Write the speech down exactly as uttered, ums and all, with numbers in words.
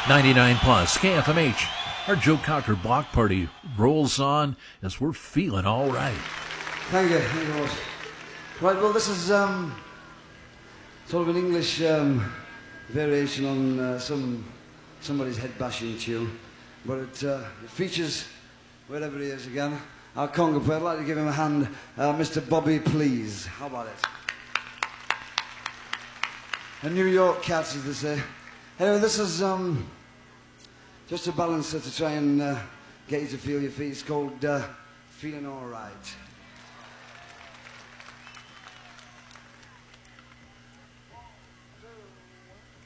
ninety-nine plus K F M H. Our Joe Cocker Block Party rolls on as we're feeling all right. Thank you. Thank you very much. Right, well, this is um, sort of an English um, variation on uh, some somebody's head-bashing tune, but it, uh, it features, wherever he is again, our conga player. I'd like to give him a hand, uh, Mister Bobby Please. How about it? A New York cat, as they say. Anyway, this is um, just a balancer to try and uh, get you to feel your feet. It's called uh, Feeling All Right.